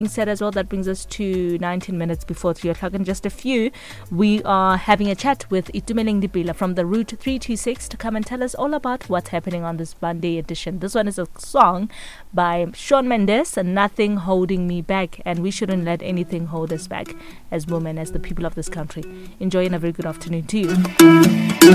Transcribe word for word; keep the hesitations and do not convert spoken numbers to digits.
said as well, that brings us to nineteen minutes before three o'clock. In just a few, we are having a chat with Itumeleng Dipila from the Route three two six to come and tell us all about what's happening on this Monday edition. This one is a song by Shawn Mendes, Nothing Holding Me Back, and we shouldn't let anything hold us back as women, as the people of this country. Enjoy, and a very good afternoon to you.